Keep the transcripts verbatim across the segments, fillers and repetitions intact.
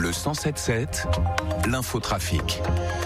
Le cent sept sept, l'infotrafic.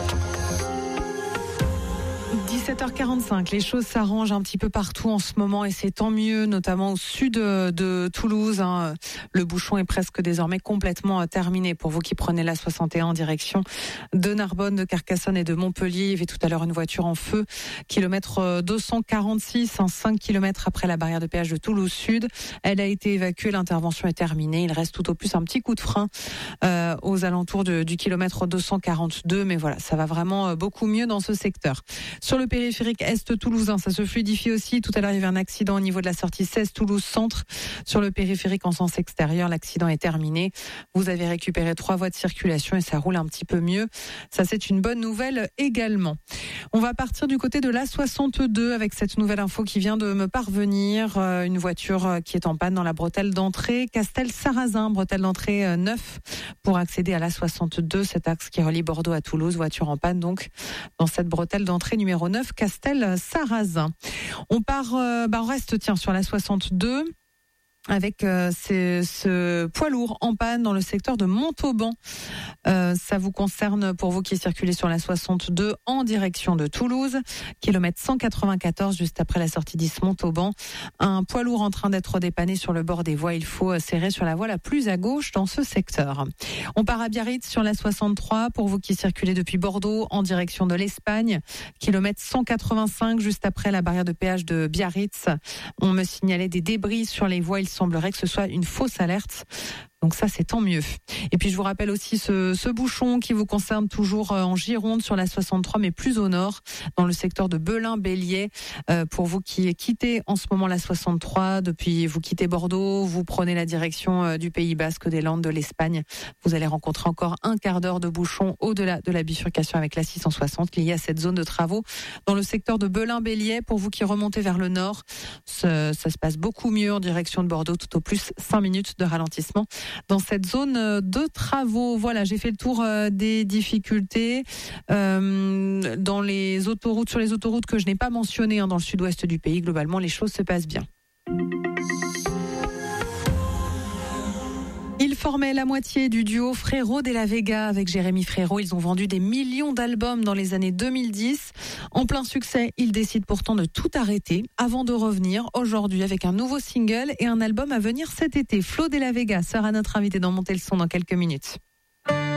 dix-sept heures quarante-cinq, les choses s'arrangent un petit peu partout en ce moment et c'est tant mieux, notamment au sud de Toulouse. Hein. Le bouchon est presque désormais complètement terminé. Pour vous qui prenez la soixante et un en direction de Narbonne, de Carcassonne et de Montpellier, il y avait tout à l'heure une voiture en feu, kilomètre deux cent quarante-six, hein, cinq kilomètres après la barrière de péage de Toulouse Sud. Elle a été évacuée, l'intervention est terminée. Il reste tout au plus un petit coup de frein euh, aux alentours de, du kilomètre deux cent quarante-deux, mais voilà, ça va vraiment beaucoup mieux dans ce secteur. Sur le périphérique est toulousain, ça se fluidifie aussi. Tout à l'heure, il y avait un accident au niveau de la sortie seize Toulouse Centre. Sur le périphérique en sens extérieur, l'accident est terminé. Vous avez récupéré trois voies de circulation et ça roule un petit peu mieux. Ça, c'est une bonne nouvelle également. On va partir du côté de l'A soixante-deux avec cette nouvelle info qui vient de me parvenir. Une voiture qui est en panne dans la bretelle d'entrée Castel-Sarrazin, bretelle d'entrée neuf pour accéder à l'A soixante-deux, cet axe qui relie Bordeaux à Toulouse. Voiture en panne donc dans cette bretelle d'entrée numéro neuf Castel-Sarrazin. On part, euh, bah on reste tiens sur la soixante-deux avec euh, ce, ce poids lourd en panne dans le secteur de Montauban. Euh, ça vous concerne pour vous qui circulez sur la soixante-deux en direction de Toulouse, kilomètre cent quatre-vingt-quatorze juste après la sortie dix Montauban. Un poids lourd en train d'être dépanné sur le bord des voies. Il faut serrer sur la voie la plus à gauche dans ce secteur. On part à Biarritz sur la soixante-trois pour vous qui circulez depuis Bordeaux en direction de l'Espagne, kilomètre cent quatre-vingt-cinq juste après la barrière de péage de Biarritz. On me signalait des débris sur les voies. Il semblerait que ce soit une fausse alerte. Donc ça, c'est tant mieux. Et puis, je vous rappelle aussi ce, ce bouchon qui vous concerne toujours en Gironde sur la soixante-trois, mais plus au nord, dans le secteur de Belin-Bélier. Euh, pour vous qui quittez en ce moment la soixante-trois, depuis vous quittez Bordeaux, vous prenez la direction du Pays Basque, des Landes, de l'Espagne. Vous allez rencontrer encore un quart d'heure de bouchon au-delà de la bifurcation avec la six cent soixante liée à cette zone de travaux dans le secteur de Belin-Bélier. Pour vous qui remontez vers le nord, ça, ça se passe beaucoup mieux en direction de Bordeaux, tout au plus cinq minutes de ralentissement dans cette zone de travaux. Voilà, j'ai fait le tour des difficultés euh, dans les autoroutes, sur les autoroutes que je n'ai pas mentionnées hein, dans le sud-ouest du pays. Globalement, les choses se passent bien. Ils formaient la moitié du duo Frérot de la Vega avec Jérémy Frérot. Ils ont vendu des millions d'albums dans les années deux mille dix. En plein succès, ils décident pourtant de tout arrêter avant de revenir aujourd'hui avec un nouveau single et un album à venir cet été. Flo de la Vega sera notre invité dans Monter le son dans quelques minutes.